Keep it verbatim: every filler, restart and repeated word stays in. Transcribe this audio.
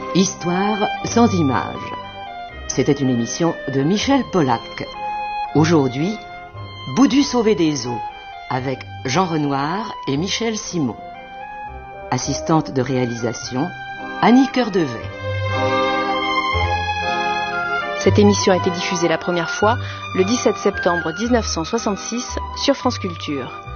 Histoire sans images. C'était une émission de Michel Polac. Aujourd'hui, Boudu sauvé des eaux, avec Jean Renoir et Michel Simon. Assistante de réalisation, Annie Cœurdevet. Cette émission a été diffusée la première fois le dix-sept septembre mille neuf cent soixante-six sur France Culture.